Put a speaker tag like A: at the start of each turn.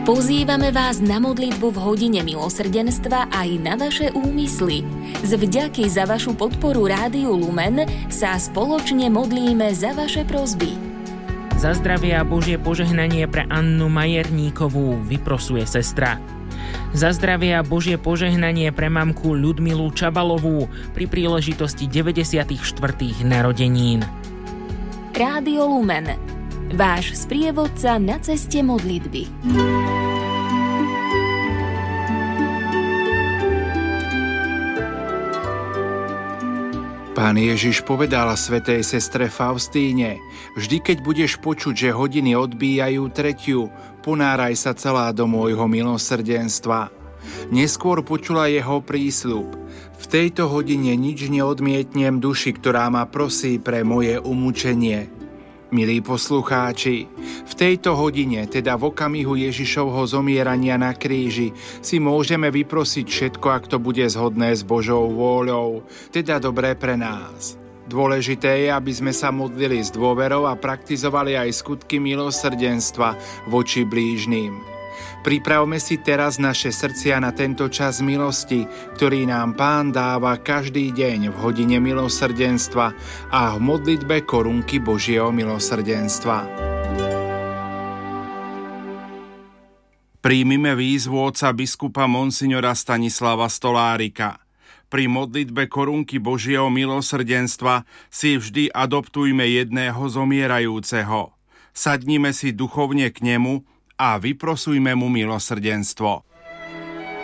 A: Pozývame vás na modlitbu v hodine milosrdenstva aj na vaše úmysly. Z vďaky za vašu podporu Rádiu Lumen sa spoločne modlíme za vaše prosby.
B: Za zdravie a Božie požehnanie pre Annu Majerníkovú vyprosuje sestra. Za zdravie a Božie požehnanie pre mamku Ľudmilu Čabalovú pri príležitosti 94. narodenín.
A: Rádio Lumen, váš sprievodca na ceste modlitby.
C: Pán Ježiš povedal svätej sestre Faustíne: vždy, keď budeš počuť, že hodiny odbíjajú tretiu, ponáraj sa celá do môjho milosrdenstva. Neskôr počula jeho prísľub: v tejto hodine nič neodmietnem duši, ktorá ma prosí pre moje umúčenie. Milí poslucháči, v tejto hodine, teda v okamihu Ježišovho zomierania na kríži, si môžeme vyprosiť všetko, ak to bude zhodné s Božou vôľou, teda dobré pre nás. Dôležité je, aby sme sa modlili s dôverou a praktizovali aj skutky milosrdenstva voči blížnym. Pripravme si teraz naše srdcia na tento čas milosti, ktorý nám Pán dáva každý deň v hodine milosrdenstva a v modlitbe korunky Božieho milosrdenstva. Príjmime výzvu otca biskupa monsignora Stanislava Stolárika. Pri modlitbe korunky Božieho milosrdenstva si vždy adoptujme jedného zomierajúceho. Sadnime si duchovne k nemu a vyprosujme mu milosrdenstvo.